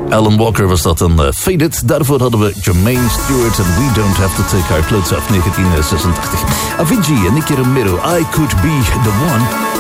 Alan Walker was dat een Faded. Daarvoor hadden we Jermaine Stewart en We Don't Have to Take Our Clothes Off 1986. Avicii en Nicky Romero, I Could Be The One.